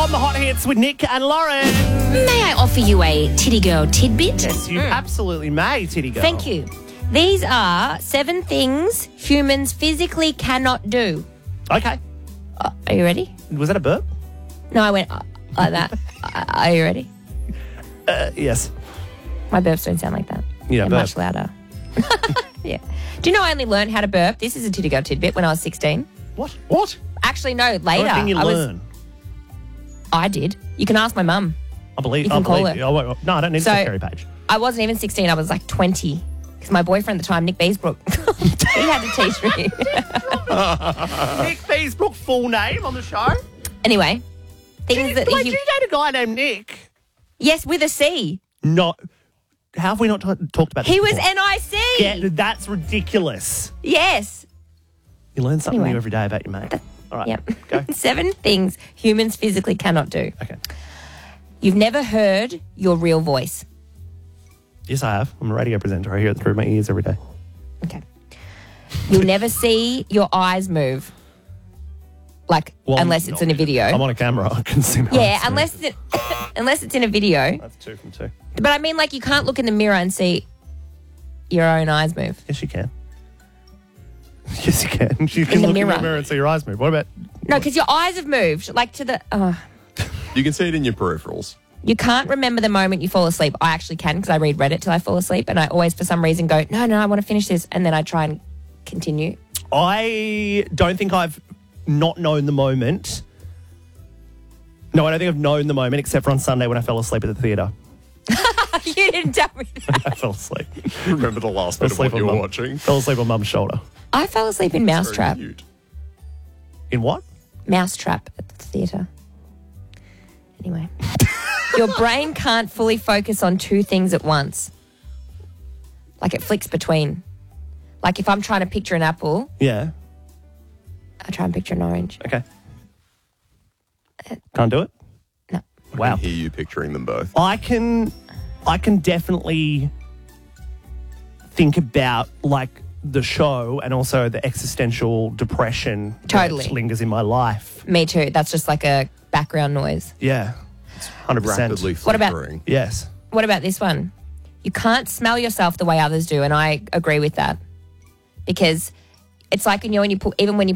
on the Hot Hits with Nick and Lauren. May I offer you a titty girl tidbit? Yes, you absolutely may, titty girl. Thank you. These are 7 things humans physically cannot do. Okay. Are you ready? Was that a burp? No, I went like that. Are you ready? Yes. My burps don't sound like that. Yeah, They're burp. much louder. Yeah. Do you know I only learned how to burp? This is a titty girl tidbit when I was 16. What? Actually, no, later. What thing you learn? I did. You can ask my mum. I believe You can call you. her. Oh, wait, no, I don't need So- a Carrie Page. I wasn't even 16. I was like 20. Because my boyfriend at the time, Nick Beesbrook, he had to teach me. Nick Beesbrook, full name on the show? Anyway, things that Did you... you date a guy named Nick? Yes, with a C. No. How have we not talked about this He was before? NIC. Yeah, that's ridiculous. Yes. You learn something Anyway. new every day about your mate. All right, Yep. go. 7 things humans physically cannot do. Okay. You've never heard your real voice. Yes, I have. I'm a radio presenter. I hear it through my ears every day. Okay. You'll never see your eyes move. Like, Well, unless it's in a video. I'm on a camera. I can see my Yeah, eyes move. unless it's in a video. That's 2 from 2. But I mean, like, you can't look in the mirror and see your own eyes move. Yes, you can. Yes, you can. You can In the look in mirror. the mirror and see your eyes move. What about... No, because your eyes have moved. Like, to the... You can see it in your peripherals. You can't remember the moment you fall asleep. I actually can because I read Reddit till I fall asleep. And I always, for some reason, go, no, I want to finish this. And then I try and continue. I don't think I've not known the moment. No, I don't think I've known the moment except for on Sunday when I fell asleep at the theatre. You didn't tell me that. I fell asleep. Remember the last Fell bit of what asleep you were on watching? Fell asleep on Mum's shoulder. I fell asleep in Very Mousetrap. cute. In what? Mousetrap at the theatre. Anyway. Your brain can't fully focus on 2 things at once. Like it flicks between. Like if I'm trying to picture an apple, Yeah. I try and picture an orange. Okay. Can't do it? No. I Wow. can hear you picturing them both. I can definitely think about like the show and also the existential depression Totally. that lingers in my life. Me too. That's just like a background noise. Yeah. 100%. Rapidly What about- flickering. Yes. What about this one? You can't smell yourself the way others do, and I agree with that. Because it's like when you put, even when you